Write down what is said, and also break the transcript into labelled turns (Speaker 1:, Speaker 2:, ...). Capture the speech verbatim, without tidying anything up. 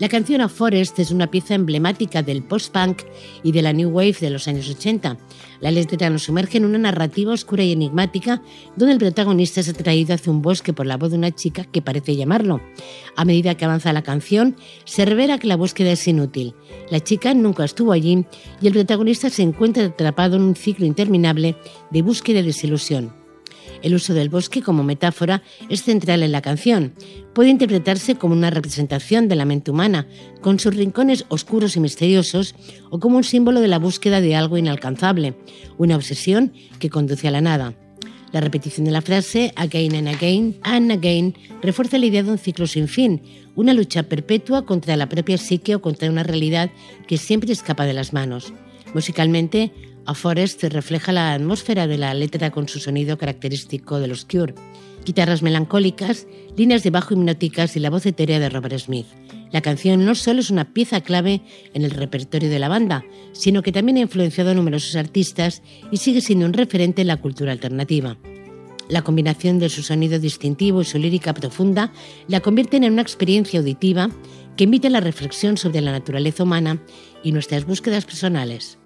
Speaker 1: La canción A Forest es una pieza emblemática del post-punk y de la new wave de los años ochenta. La letra nos sumerge en una narrativa oscura y enigmática donde el protagonista es atraído hacia un bosque por la voz de una chica que parece llamarlo. A medida que avanza la canción, se revela que la búsqueda es inútil. La chica nunca estuvo allí y el protagonista se encuentra atrapado en un ciclo interminable de búsqueda y desilusión. El uso del bosque como metáfora es central en la canción. Puede interpretarse como una representación de la mente humana, con sus rincones oscuros y misteriosos, o como un símbolo de la búsqueda de algo inalcanzable, una obsesión que conduce a la nada. La repetición de la frase again and again and again refuerza la idea de un ciclo sin fin, una lucha perpetua contra la propia psique o contra una realidad que siempre escapa de las manos. Musicalmente, A Forest refleja la atmósfera de la letra con su sonido característico de los Cure. Guitarras melancólicas, líneas de bajo hipnóticas y la voz etérea de Robert Smith. La canción no solo es una pieza clave en el repertorio de la banda, sino que también ha influenciado a numerosos artistas y sigue siendo un referente en la cultura alternativa. La combinación de su sonido distintivo y su lírica profunda la convierten en una experiencia auditiva que invita a la reflexión sobre la naturaleza humana y nuestras búsquedas personales.